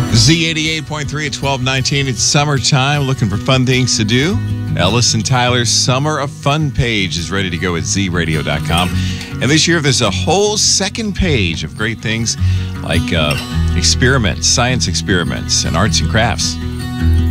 Z88.3 at 12:19. It's summertime, looking for fun things to do. Ellis and Tyler's Summer of Fun page is ready to go at zradio.com. And this year, there's a whole second page of great things like experiments, science experiments, and arts and crafts.